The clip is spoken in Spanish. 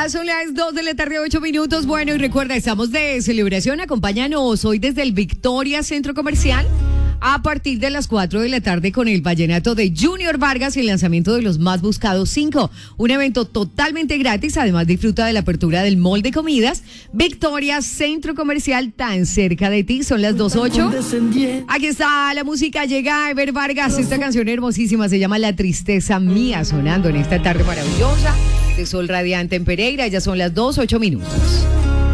son las 2 de la tarde, 8 minutos. Bueno, y recuerda, estamos de celebración. Acompáñanos hoy desde el Victoria Centro Comercial a partir de las 4 de la tarde con el vallenato de Junior Vargas y el lanzamiento de los más buscados 5. Un evento totalmente gratis. Además, disfruta de la apertura del mall de comidas Victoria Centro Comercial, tan cerca de ti. Son las 2:08. Aquí está la música. Llega Ever Vargas. Esta canción hermosísima se llama La Tristeza Mía, sonando en esta tarde maravillosa de sol radiante en Pereira. Ya son las 2:08.